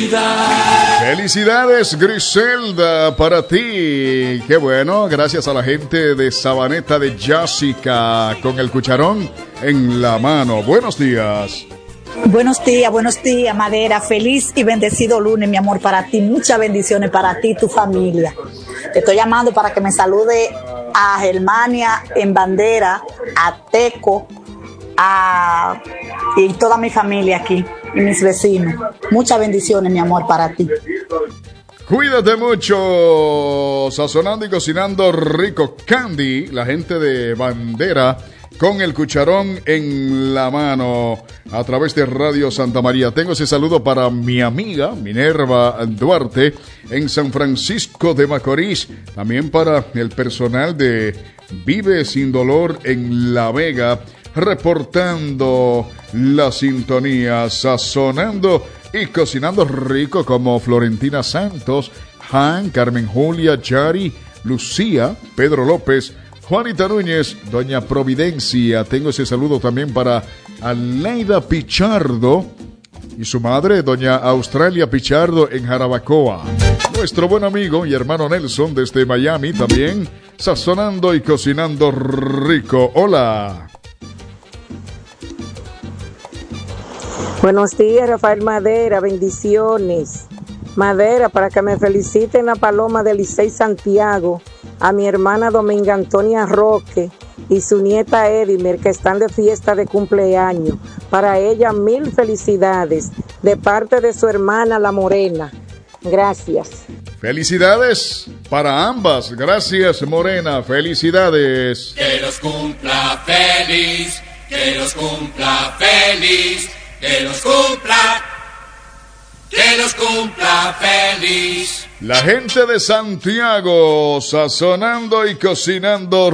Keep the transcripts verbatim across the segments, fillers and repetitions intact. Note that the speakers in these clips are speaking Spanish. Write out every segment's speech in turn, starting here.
felicidad. Felicidades, Griselda, para ti. Qué bueno, gracias a la gente de Sabaneta de Jessica, con el cucharón en la mano. Buenos días. Buenos días, buenos días, Madera. Feliz y bendecido lunes, mi amor, para ti. Muchas bendiciones para ti y tu familia. Te estoy llamando para que me salude a Germania en Bandera, a Teco, a y toda mi familia aquí y mis vecinos. Muchas bendiciones, mi amor, para ti. Cuídate mucho, sazonando y cocinando rico. Candy, la gente de Bandera, con el cucharón en la mano, a través de Radio Santa María. Tengo ese saludo para mi amiga Minerva Duarte en San Francisco de Macorís. También para el personal de Vive Sin Dolor en La Vega, reportando la sintonía, sazonando y cocinando rico, como Florentina Santos, Han, Carmen Julia, Yari, Lucía, Pedro López, Juanita Núñez, Doña Providencia. Tengo ese saludo también para Aleida Pichardo y su madre, Doña Australia Pichardo en Jarabacoa. Nuestro buen amigo y hermano Nelson desde Miami también, sazonando y cocinando rico. Hola. Buenos días, Rafael Madera, bendiciones. Madera, para que me feliciten a Paloma de Licey Santiago, a mi hermana Dominga Antonia Roque y su nieta Edimer, que están de fiesta de cumpleaños. Para ella, mil felicidades, de parte de su hermana La Morena. Gracias. Felicidades para ambas. Gracias, Morena. Felicidades. Que los cumpla feliz, que los cumpla feliz, que los cumpla, que los cumpla feliz. La gente de Santiago, sazonando y cocinando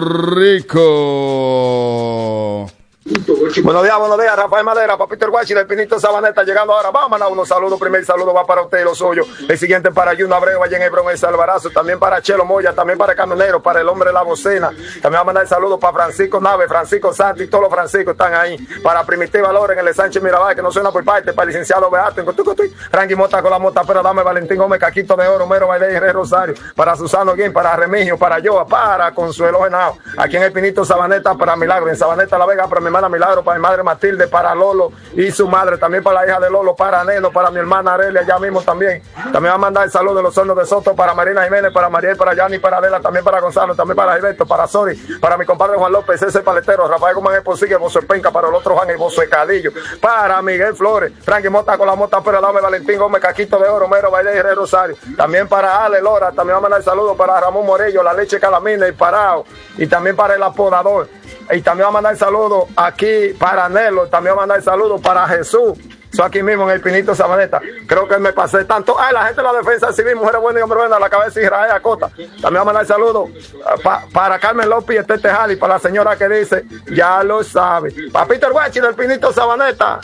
rico. Buenos días, buenos días, Rafael Madera, Papito el Guachi del Pinito Sabaneta, llegando ahora. Vamos a unos saludos. Primer saludo va para usted y los suyos. El siguiente para Juno Abreu, allá en Hebrón, el Salvarazo. También para Chelo Moya, también para Camionero, para el hombre de la bocina. También va a mandar saludos para Francisco Nave, Francisco Santi, todos los Francisco están ahí. Para Primitiva Lora en el Sánchez Mirabal, que no suena por parte. Para el licenciado Beato, en Cotucotuy. Ranqui Mota con la mota, pero dame Valentín Gómez, Caquito de Oro, Mero Bailey, Rey Rosario. Para Susano Guín, para Remigio, para Yoa, para Consuelo Genao. Aquí en el Pinito Sabaneta, para Milagro. En Sabaneta La Vega, para mi hermana Milagro, para mi madre Matilde, para Lolo y su madre, también para la hija de Lolo, para Neno, para mi hermana Arelia, allá mismo también. También va a mandar el saludo de los hornos de Soto para Marina Jiménez, para Mariel, para Yanni, para Adela, también para Gonzalo, también para Gilberto, para Sori, para mi compadre Juan López, ese paletero, Rafael Gómez Posigue, Bozo de Penca, para el otro Juan y Bozo de Cadillo, para Miguel Flores, Frankie Mota con la mota, pero dame Valentín Gómez, Caquito de Oro, Mero Baile y Rey Rosario, también para Ale Lora, también va a mandar el saludo para Ramón Morello, la leche Calamina y Parao, y también para el apodador. Y también va a mandar saludos aquí para Nelo, también va a mandar saludos para Jesús. Eso aquí mismo en el Pinito Sabaneta. Creo que me pasé tanto. Ay, la gente de la defensa civil, mujeres buenas y hombres buenos, a la cabeza de Israel Acosta. También va a mandar saludos pa, para Carmen López y Esther Tejali, para la señora que dice, ya lo sabe. Papito el Guachi del Pinito Sabaneta.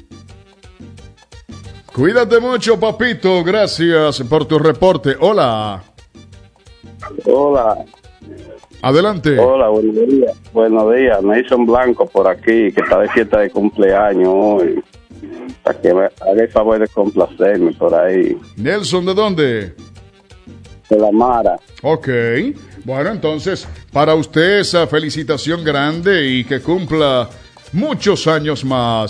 Cuídate mucho, papito. Gracias por tu reporte. Hola. Hola. Adelante. Hola, buenos días. Buenos días. Nelson Blanco por aquí, que está de fiesta de cumpleaños hoy. Para que me haga el favor de complacerme por ahí. Nelson, ¿de dónde? De La Mara. Ok. Bueno, entonces, para usted esa felicitación grande y que cumpla muchos años más.